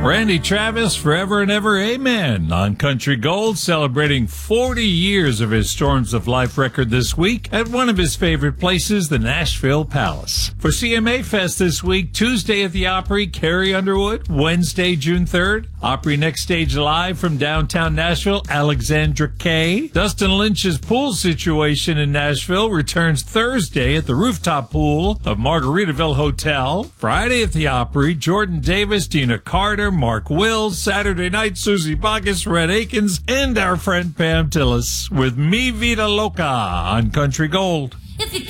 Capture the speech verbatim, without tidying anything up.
Randy Travis, Forever and Ever, Amen, on Country Gold, celebrating forty years of his Storms of Life record this week at one of his favorite places, the Nashville Palace. For C M A Fest this week, Tuesday at the Opry, Carrie Underwood, Wednesday, June third, Opry Next Stage Live from downtown Nashville, Alexandra Kay. Dustin Lynch's pool situation in Nashville returns Thursday at the rooftop pool of Margaritaville Hotel. Friday at the Opry, Jordan Davis, Dina Carter, Mark Wills. Saturday night, Susie Bacchus, Red Akins, and our friend Pam Tillis with Mi Vida Loca on Country Gold. If you